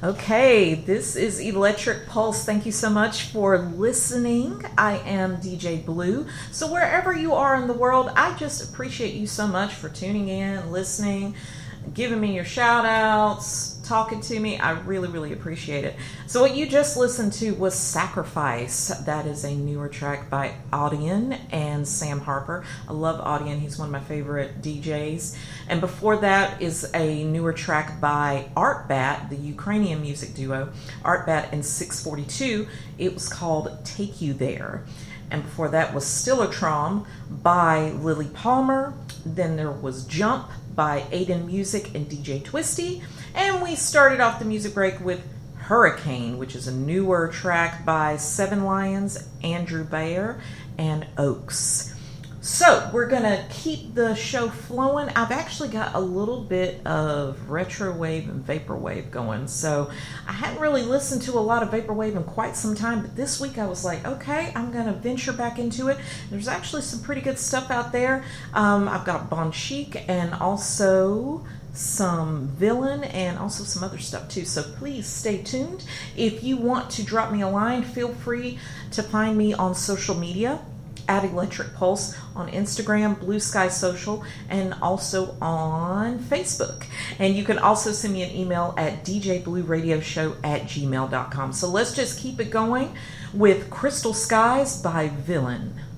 Okay, this is Electric Pulse. Thank you so much for listening. I am DJ Blue. So wherever you are in the world, I just appreciate you so much for tuning in, listening, giving me your shout outs, talking to me. I really, really appreciate it. So what you just listened to was Sacrifice. That is a newer track by Audien and Sam Harper. I love Audien. He's one of my favorite DJs. And before that is a newer track by Artbat, the Ukrainian music duo. Artbat and 642. It was called Take You There. And before that was Stillertron by Lily Palmer. Then there was Jump by Aiden Music and DJ Twisty. And we started off the music break with Hurricane, which is a newer track by Seven Lions, Andrew Bayer, and Oaks. So we're going to keep the show flowing. I've actually got a little bit of retro wave and vaporwave going. So I hadn't really listened to a lot of vaporwave in quite some time, but this week I was like, okay, I'm going to venture back into it. There's actually some pretty good stuff out there. I've got Bon Chic and also some Villain and also some other stuff too. So please stay tuned. If you want to drop me a line, feel free to find me on social media at Electric Pulse on Instagram, Blue Sky Social, and also on Facebook. And you can also send me an email at djblueradioshow@gmail.com. So let's just keep it going with Crystal Skies by Villain.